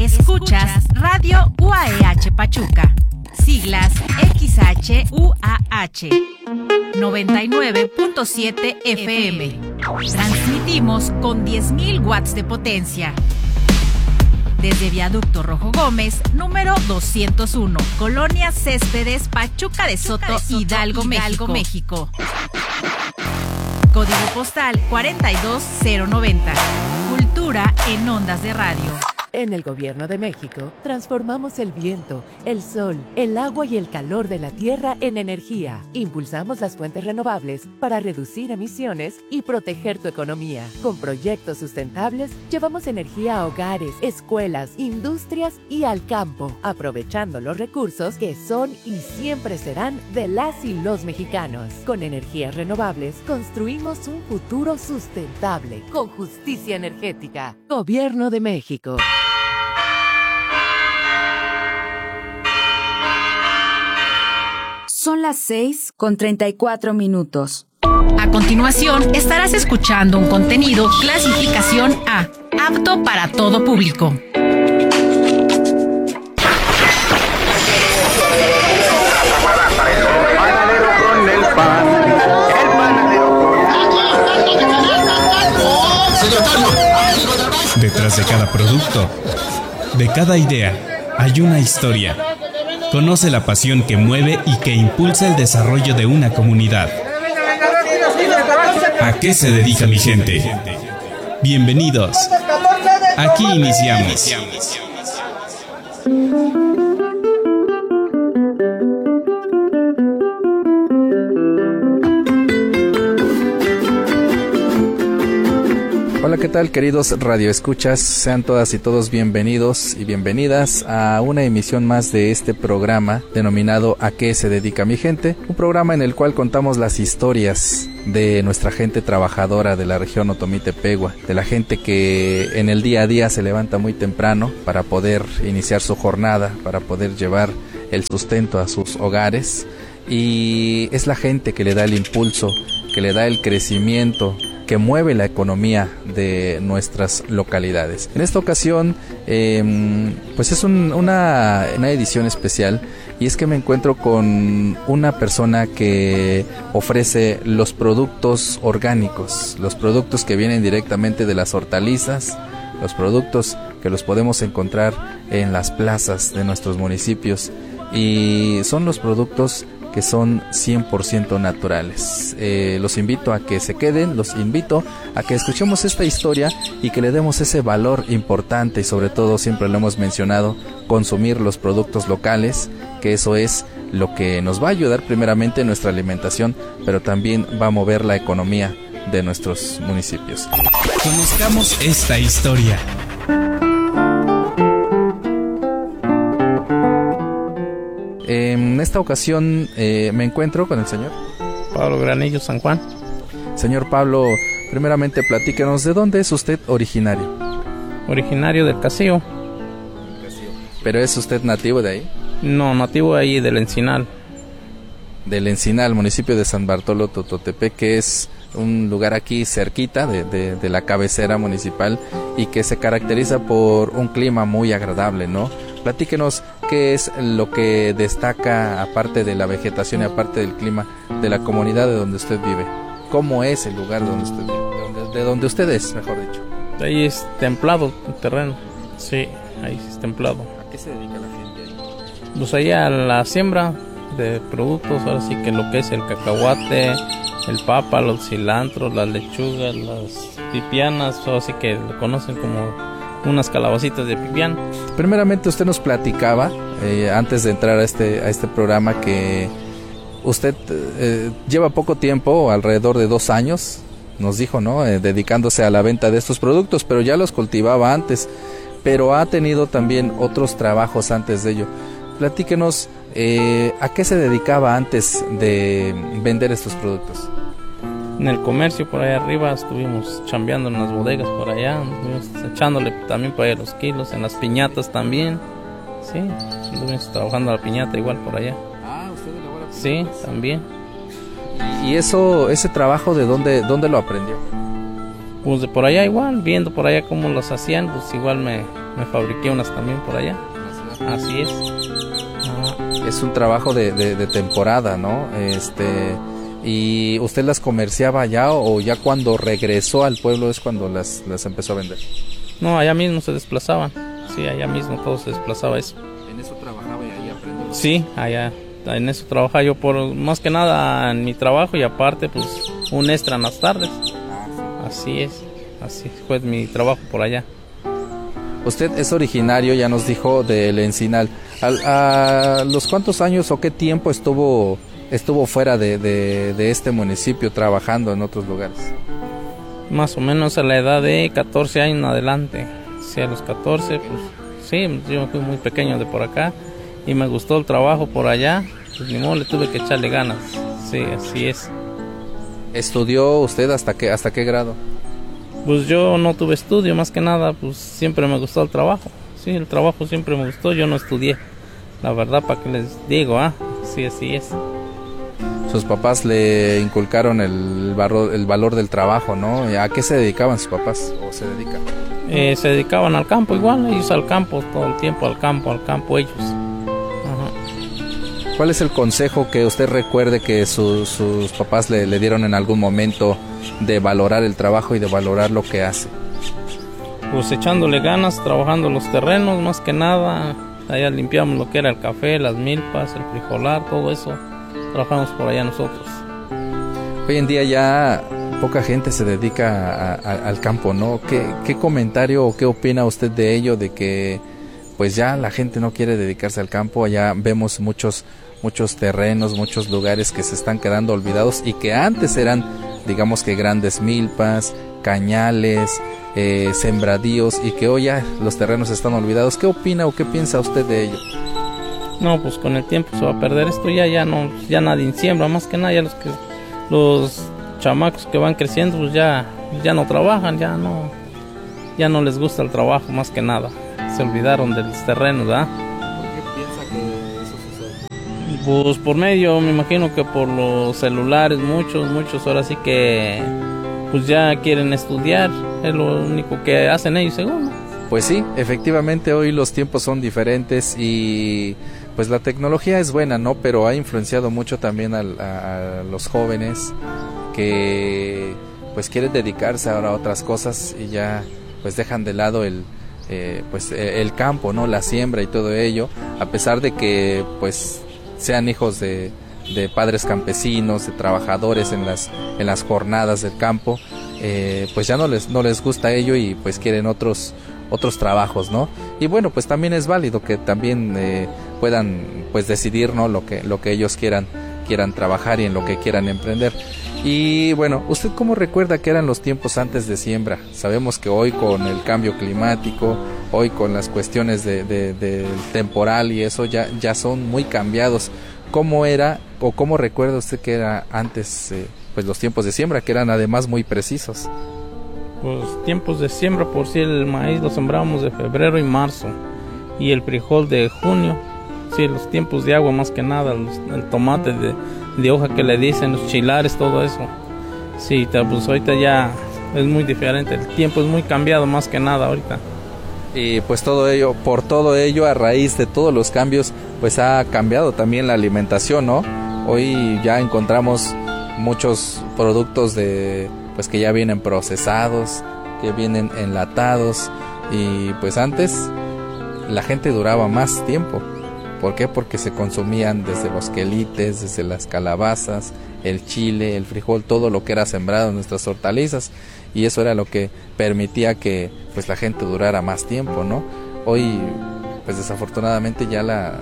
Escuchas Radio UAEH Pachuca, siglas XHUAH, 99.7 FM. Transmitimos con 10.000 watts de potencia. Desde Viaducto Rojo Gómez, número 201, Colonia Céspedes, Pachuca de Soto, Hidalgo, México. Código postal 42090. Cultura en ondas de radio. En el Gobierno de México, transformamos el viento, el sol, el agua y el calor de la tierra en energía. Impulsamos las fuentes renovables para reducir emisiones y proteger tu economía. Con proyectos sustentables, llevamos energía a hogares, escuelas, industrias y al campo, aprovechando los recursos que son y siempre serán de las y los mexicanos. Con energías renovables, construimos un futuro sustentable, con justicia energética. Gobierno de México. Son las 6:34. A continuación, estarás escuchando un contenido clasificación A, apto para todo público. Detrás de cada producto, de cada idea, hay una historia. Conoce la pasión que mueve y que impulsa el desarrollo de una comunidad. ¿A qué se dedica mi gente? Bienvenidos. Aquí iniciamos. Hola, ¿qué tal, queridos radioescuchas? Sean todas y todos bienvenidos y bienvenidas a una emisión más de este programa denominado ¿A qué se dedica mi gente? Un programa en el cual contamos las historias de nuestra gente trabajadora de la región Otomí-Tepehua, de la gente que en el día a día se levanta muy temprano para poder iniciar su jornada, para poder llevar el sustento a sus hogares, y es la gente que le da el impulso, que le da el crecimiento, que mueve la economía de nuestras localidades. En esta ocasión, pues es una edición especial, y es que me encuentro con una persona que ofrece los productos orgánicos, los productos que vienen directamente de las hortalizas, los productos que los podemos encontrar en las plazas de nuestros municipios, y son los productos que son 100% naturales. Los invito a que se queden, los invito a que escuchemos esta historia y que le demos ese valor importante, y sobre todo, siempre lo hemos mencionado, consumir los productos locales, que eso es lo que nos va a ayudar primeramente en nuestra alimentación, pero también va a mover la economía de nuestros municipios. Conozcamos esta historia. En esta ocasión me encuentro con el señor Pablo Granillo San Juan. Señor Pablo, primeramente platícanos, ¿de dónde es usted originario? Originario del Casillo. ¿Pero es usted nativo de ahí? No, nativo de ahí, del Encinal. Del Encinal, municipio de San Bartolo Tototepec, que es un lugar aquí cerquita de la cabecera municipal, y que se caracteriza por un clima muy agradable, ¿no? Platíquenos qué es lo que destaca, aparte de la vegetación y aparte del clima, de la comunidad de donde usted vive. ¿Cómo es el lugar donde usted vive? De donde usted es, mejor dicho. Ahí es templado el terreno. Sí, ahí es templado. ¿A qué se dedica la gente ahí? Pues ahí a la siembra de productos, ahora sí que lo que es el cacahuate, el papa, los cilantros, las lechugas, las pipianas, ahora sí que lo conocen como unas calabacitas de pipián. Primeramente, usted nos platicaba, antes de entrar a este programa, que usted lleva poco tiempo, alrededor de 2 años, nos dijo, ¿no? Dedicándose a la venta de estos productos, pero ya los cultivaba antes, pero ha tenido también otros trabajos antes de ello. Platíquenos, ¿a qué se dedicaba antes de vender estos productos? En el comercio por allá arriba, estuvimos chambeando en las bodegas por allá, estuvimos echándole también por allá los kilos, en las piñatas también, sí, estuvimos trabajando la piñata igual por allá. Ah, ¿usted elabora piñatas? Sí, también. ¿Y ese trabajo de dónde lo aprendió? Pues de por allá igual, viendo por allá cómo los hacían, pues igual me fabriqué unas también por allá. Así es. Es un trabajo de temporada, ¿no? ¿Y usted las comerciaba allá o ya cuando regresó al pueblo es cuando las empezó a vender? No, allá mismo se desplazaban. Sí, allá mismo todo se desplazaba eso. ¿En eso trabajaba y ahí aprendió? Sí, allá. En eso trabajaba yo más que nada en mi trabajo y aparte pues un extra en las tardes. Así es, así fue mi trabajo por allá. Usted es originario, ya nos dijo, del Encinal. ¿A los cuántos años o qué tiempo estuvo fuera de este municipio trabajando en otros lugares? Más o menos a la edad de 14 años en adelante. Sí, a los 14, pues sí, yo fui muy pequeño de por acá y me gustó el trabajo por allá, pues ni modo, le tuve que echarle ganas. Sí, así es. ¿Estudió usted hasta qué grado? Pues yo no tuve estudio, más que nada, pues siempre me gustó el trabajo. Sí, el trabajo siempre me gustó, yo no estudié. La verdad, ¿para qué les digo? Sí, así es. Sus papás le inculcaron el valor del trabajo, ¿no? ¿A qué se dedicaban sus papás o se dedican? Se dedicaban al campo igual, ellos al campo, todo el tiempo al campo ellos. Ajá. ¿Cuál es el consejo que usted recuerde que sus papás le dieron en algún momento de valorar el trabajo y de valorar lo que hace? Pues echándole ganas, trabajando los terrenos, más que nada. Allá limpiamos lo que era el café, las milpas, el frijolar, todo eso. Trabajamos por allá nosotros. Hoy en día ya poca gente se dedica al campo, ¿no? ¿Qué comentario o qué opina usted de ello, de que pues ya la gente no quiere dedicarse al campo? Allá vemos muchos terrenos, muchos lugares que se están quedando olvidados y que antes eran, digamos que grandes milpas, cañales, sembradíos, y que hoy ya los terrenos están olvidados. ¿Qué opina o qué piensa usted de ello? No, pues con el tiempo se va a perder esto, ya nadie siembra, más que nada ya los chamacos que van creciendo pues ya no trabajan, ya no les gusta el trabajo, más que nada. Se olvidaron de los terrenos, ¿verdad? ¿Por qué piensa que eso sucede? Pues por medio, me imagino que por los celulares, muchos ahora sí que pues ya quieren estudiar, es lo único que hacen ellos, según. Pues sí, efectivamente hoy los tiempos son diferentes y pues la tecnología es buena, ¿no? Pero ha influenciado mucho también a los jóvenes que pues quieren dedicarse ahora a otras cosas y ya pues dejan de lado el campo, ¿no? La siembra y todo ello, a pesar de que pues sean hijos de padres campesinos, de trabajadores en las jornadas del campo, pues ya no les gusta ello y pues quieren otros trabajos, ¿no? Y bueno, pues también es válido que también puedan pues decidir, ¿no? lo que ellos quieran trabajar y en lo que quieran emprender. Y bueno, ¿usted cómo recuerda que eran los tiempos antes de siembra? Sabemos que hoy con el cambio climático, hoy con las cuestiones del temporal y eso ya son muy cambiados. ¿Cómo era o cómo recuerda usted que era antes pues los tiempos de siembra, que eran además muy precisos? Pues tiempos de siembra, por si el maíz lo sembrábamos de febrero y marzo y el frijol de junio. Sí, los tiempos de agua más que nada, el tomate de hoja que le dicen, los chilares, todo eso. Sí, pues ahorita ya es muy diferente, el tiempo es muy cambiado más que nada ahorita. Y pues por todo ello, a raíz de todos los cambios, pues ha cambiado también la alimentación, ¿no? Hoy ya encontramos muchos productos pues que ya vienen procesados, que vienen enlatados, y pues antes la gente duraba más tiempo. ¿Por qué? Porque se consumían desde los quelites, desde las calabazas, el chile, el frijol, todo lo que era sembrado en nuestras hortalizas, y eso era lo que permitía que pues la gente durara más tiempo, ¿no? Hoy pues desafortunadamente ya la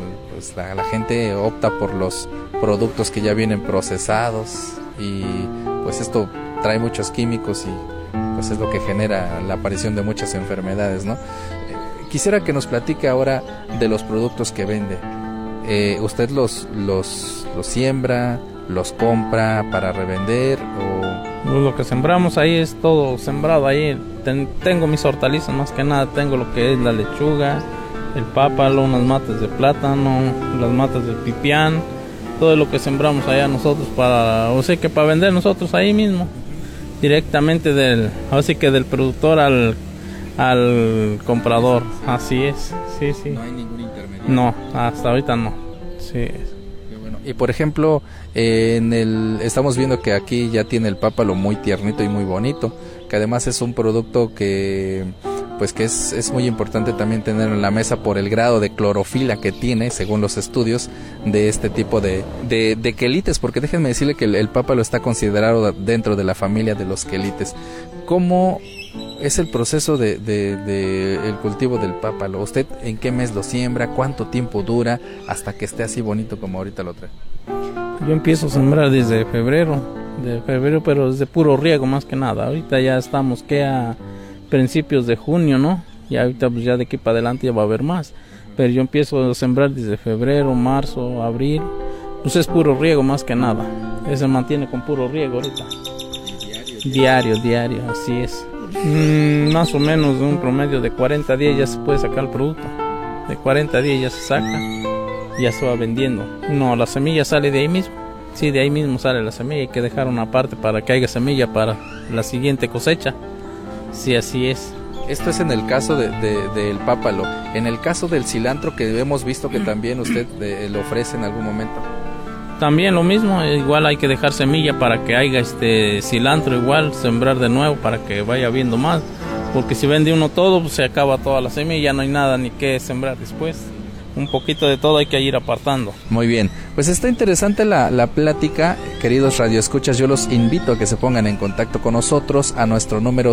gente opta por los productos que ya vienen procesados, y pues esto trae muchos químicos y pues es lo que genera la aparición de muchas enfermedades, ¿no? Quisiera que nos platique ahora de los productos que vende. ¿Usted los siembra, los compra para revender o...? Pues lo que sembramos ahí es todo sembrado ahí. Tengo mis hortalizas, más que nada tengo lo que es la lechuga, el pápalo, unas matas de plátano, las matas de pipián, todo lo que sembramos allá nosotros para vender nosotros ahí mismo. directamente así que del productor al comprador, así es, sí, sí. No hay ningún intermediario. No, hasta ahorita no, sí. Qué bueno. Y por ejemplo, estamos viendo que aquí ya tiene el pápalo muy tiernito y muy bonito, que además es un producto que pues que es muy importante también tener en la mesa por el grado de clorofila que tiene, según los estudios de este tipo de quelites, porque déjenme decirle que el pápalo está considerado dentro de la familia de los quelites. ¿Cómo es el proceso de el cultivo del pápalo? ¿Usted en qué mes lo siembra? ¿Cuánto tiempo dura hasta que esté así bonito como ahorita lo trae? Yo empiezo a sembrar desde febrero, pero desde puro riego más que nada. Ahorita ya estamos a principios de junio, ¿no? Y ahorita pues ya de aquí para adelante ya va a haber más. Pero yo empiezo a sembrar desde febrero, marzo, abril. Pues es puro riego más que nada. Se mantiene con puro riego ahorita. Diario, así es. Más o menos de un promedio de 40 días ya se puede sacar el producto. De 40 días ya se saca, ya se va vendiendo. No, la semilla sale de ahí mismo. Sí, de ahí mismo sale la semilla. Hay que dejar una parte para que haya semilla para la siguiente cosecha. Sí, así es. Esto es en el caso del pápalo. En el caso del cilantro, que hemos visto que también usted lo ofrece en algún momento. También lo mismo, igual hay que dejar semilla para que haya cilantro, igual sembrar de nuevo para que vaya viendo más, porque si vende uno todo, pues se acaba toda la semilla, ya no hay nada ni que sembrar después. Un poquito de todo hay que ir apartando. Muy bien, pues está interesante la plática, queridos radioescuchas. Yo los invito a que se pongan en contacto con nosotros a nuestro número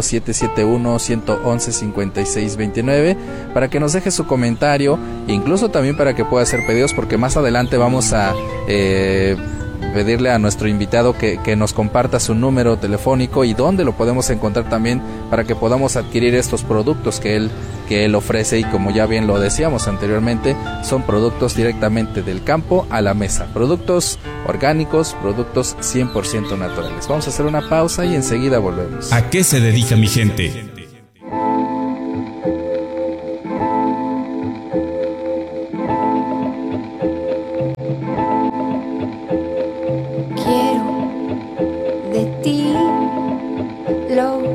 771-111-5629 para que nos deje su comentario, incluso también para que pueda hacer pedidos, porque más adelante vamos a pedirle a nuestro invitado que nos comparta su número telefónico y dónde lo podemos encontrar también para que podamos adquirir estos productos que él ofrece, y como ya bien lo decíamos anteriormente, son productos directamente del campo a la mesa, productos orgánicos, productos 100% naturales. Vamos a hacer una pausa y enseguida volvemos. ¿A qué se dedica mi gente? Quiero de ti lo